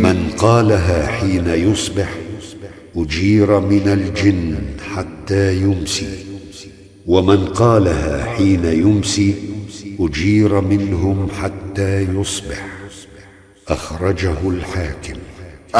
من قالها حين يصبح أجير من الجن حتى يمسي، ومن قالها حين يمسي أجير منهم حتى يصبح. أخرجه الحاكم.